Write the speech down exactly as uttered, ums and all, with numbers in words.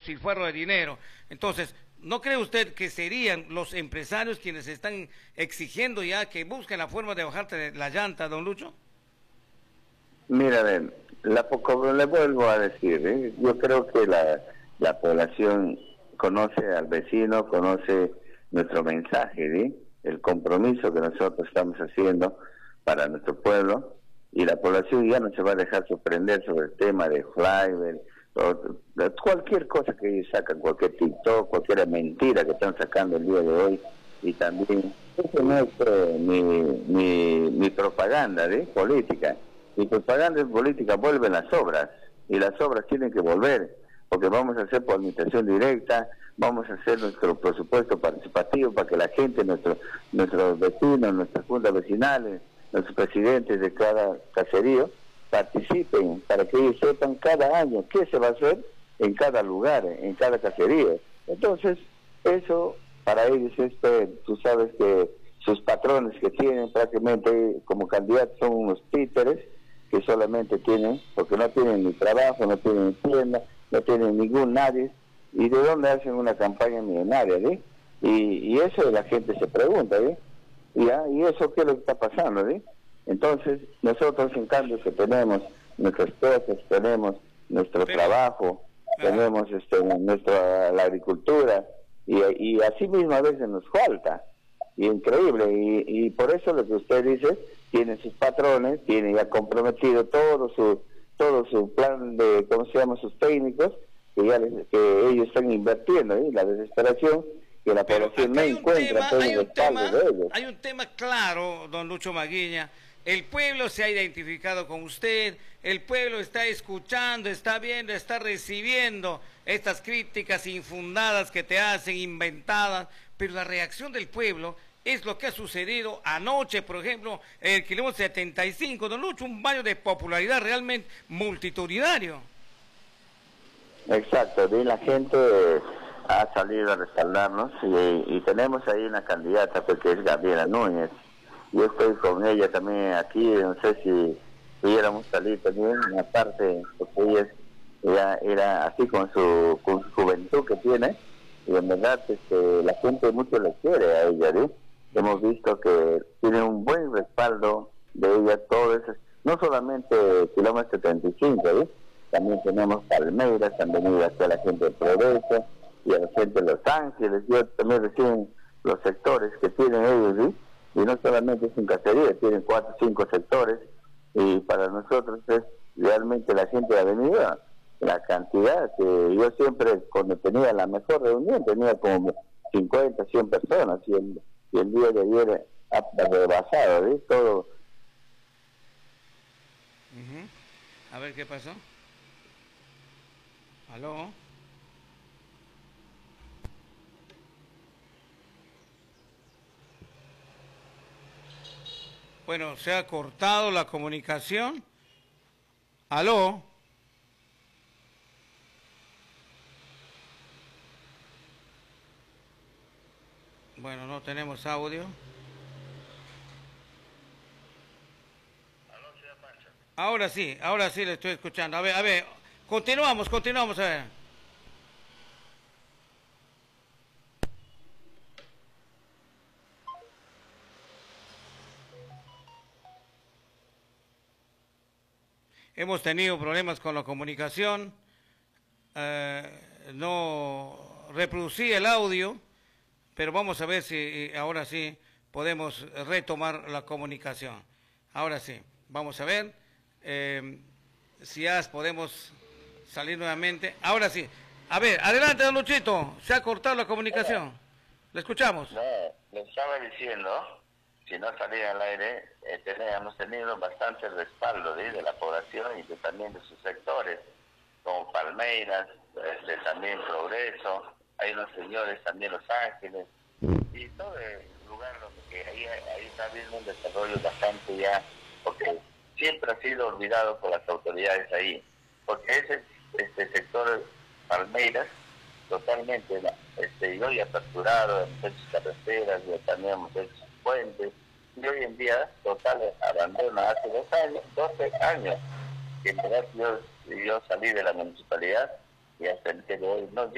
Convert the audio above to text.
despilfarro de dinero. Entonces, ¿no cree usted que serían los empresarios quienes están exigiendo ya que busquen la forma de bajarte la llanta, don Lucho? Mira, ven, la, como le vuelvo a decir, ¿eh? Yo creo que la, la población conoce al vecino, conoce nuestro mensaje, ¿sí? El compromiso que nosotros estamos haciendo para nuestro pueblo, y la población ya no se va a dejar sorprender sobre el tema de Flyver, cualquier cosa que ellos sacan, cualquier TikTok, cualquier mentira que están sacando el día de hoy, y también, eso no es eh, mi, mi, mi propaganda, ¿sí? Política. Mi propaganda política vuelven las obras, y las obras tienen que volver, porque vamos a hacer por administración directa, vamos a hacer nuestro presupuesto participativo para que la gente, nuestro, nuestros vecinos, nuestras juntas vecinales, nuestros presidentes de cada caserío, participen para que ellos sepan cada año qué se va a hacer en cada lugar, en cada caserío. Entonces, eso para ellos es, tú sabes que sus patrones que tienen prácticamente como candidatos son unos títeres que solamente tienen, porque no tienen ni trabajo, no tienen tienda, no tienen ningún nadie, y de dónde hacen una campaña millonaria, ¿sí? Y, y eso la gente se pregunta, ¿sí? Y, ah, y eso qué es lo que está pasando, ¿sí? Entonces, nosotros en cambio que tenemos nuestras cosas, tenemos nuestro Pero, trabajo, ajá. tenemos este, nuestra la agricultura, y, y así mismo a veces nos falta, y increíble, y, y por eso lo que usted dice, tiene sus patrones, tiene ya comprometido todo su todo su plan de, ¿cómo se llama?, sus técnicos, que ya les, que ellos están invirtiendo, ¿eh? La desesperación que la Pero población no encuentra todo el respaldo de ellos. Hay un tema claro, don Lucho Maguiña. El pueblo se ha identificado con usted, el pueblo está escuchando, está viendo, está recibiendo estas críticas infundadas que te hacen, inventadas, pero la reacción del pueblo es lo que ha sucedido anoche, por ejemplo, en el kilómetro setenta y cinco, don Lucho, un baño de popularidad realmente multitudinario. Exacto, y la gente ha salido a respaldarnos, y, y tenemos ahí una candidata que es Gabriela Núñez. Yo estoy con ella también aquí, no sé si pudiéramos salir también, aparte, porque ella, es, ella era así con su, con su juventud que tiene, y en verdad este, la gente mucho le quiere a ella, ¿sí? Hemos visto que tiene un buen respaldo de ella, todo eso, no solamente kilómetro setenta y cinco, ¿sí? También tenemos Palmeiras, han venido aquí a la gente de Progreso, y a la gente de Los Ángeles, yo también reciben los sectores que tienen ellos, ¿sí? Y no solamente es un caserío, tienen cuatro o cinco sectores, y para nosotros es realmente la gente de Avenida, la cantidad que yo siempre, cuando tenía la mejor reunión, tenía como cincuenta, cien personas, y el, y el día de ayer ha rebasado, ¿sí? Todo. Uh-huh. A ver qué pasó. ¿Aló? Bueno, se ha cortado la comunicación. ¿Aló? Bueno, no tenemos audio. Ahora sí, ahora sí le estoy escuchando. A ver, a ver, continuamos, continuamos, a ver. Hemos tenido problemas con la comunicación, eh, no reproducí el audio, pero vamos a ver si ahora sí podemos retomar la comunicación. Ahora sí, vamos a ver eh, si ya podemos salir nuevamente. Ahora sí, a ver, adelante, don Luchito, se ha cortado la comunicación. Le escuchamos. No, le estaba diciendo, si no salía al aire, eh, hemos tenido bastante respaldo, ¿sí?, de la población y de, también de sus sectores, como Palmeiras, este, también Progreso, hay unos señores también Los Ángeles, y todo el lugar donde ahí, ahí está habiendo un desarrollo bastante ya, porque siempre ha sido olvidado por las autoridades ahí, porque ese este sector Palmeiras totalmente, este, yo ya he facturado, hemos hecho carreteras, ya también hemos hecho puentes, y hoy en día total abandono hace dos años, doce años, que en verdad yo, yo salí de la municipalidad y hasta el día de hoy no